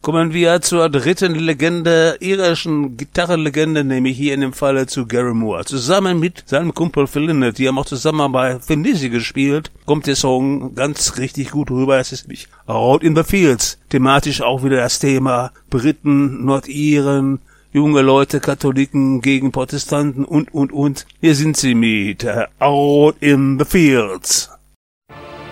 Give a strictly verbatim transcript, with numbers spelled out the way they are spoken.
Kommen wir zur dritten Legende, irischen Gitarrenlegende, nämlich hier in dem Falle zu Gary Moore. Zusammen mit seinem Kumpel Phil Lynott, die haben auch zusammen bei Finisi gespielt, kommt der Song ganz richtig gut rüber. Es ist nämlich Out in the Fields. Thematisch auch wieder das Thema Briten, Nordiren, junge Leute, Katholiken gegen Protestanten und, und, und. Hier sind sie mit uh, Out in the Fields.